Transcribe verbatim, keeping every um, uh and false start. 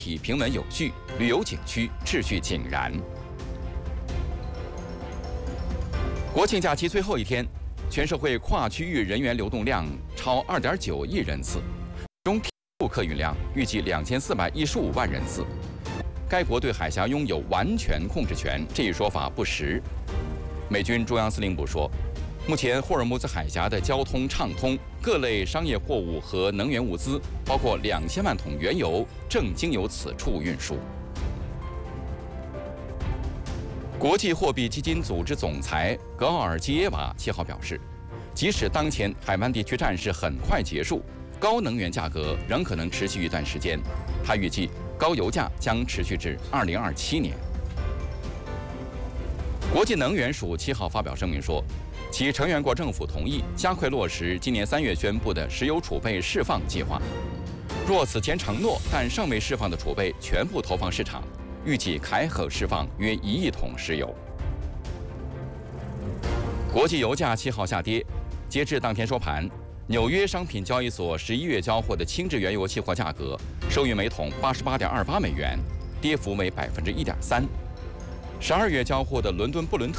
体平稳有序，旅游景区秩序井然。国庆假期最后一天，全社会跨区域人员流动量超二点九亿人次，中铁路客运量预计两千四百一十五万人次。该国对海峡拥有完全控制权，这一说法不实。美军中央司令部说，目前霍尔木兹海峡的交通畅通，各类商业货物和能源物资，包括两千万桶原油，正经由此处运输。国际货币基金组织总裁格奥尔基耶娃七号表示，即使当前海湾地区战事很快结束，高能源价格仍可能持续一段时间。他预计高油价将持续至二零二七年。国际能源署七号发表声明说，其成员国政府同意加快落实今年三月宣布的石油储备释放计划。若此前承诺但尚未释放的储备全部投放市场，预计开可释放约一亿桶石油。国际油价七号下跌，截至当天收盘，纽约商品交易所十一月交货的轻质原油期货价格收于每桶八十八点二八美元，跌幅为百分之一点三。十二月交货的伦敦布伦特